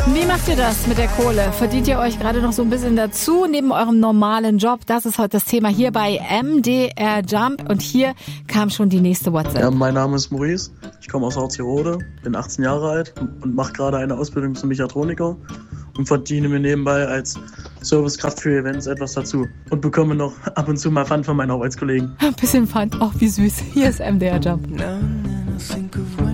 Wie macht ihr das mit der Kohle? Verdient ihr euch gerade noch so ein bisschen dazu, neben eurem normalen Job? Das ist heute das Thema hier bei MDR Jump. Und hier kam schon die nächste WhatsApp. Ja, mein Name ist Maurice, ich komme aus Harzirode, bin 18 Jahre alt und mache gerade eine Ausbildung zum Mechatroniker und verdiene mir nebenbei als Servicekraft für Events etwas dazu und bekomme noch ab und zu mal Pfand von meinen Arbeitskollegen. Ein bisschen Pfand, auch wie süß. Hier ist MDR Jump.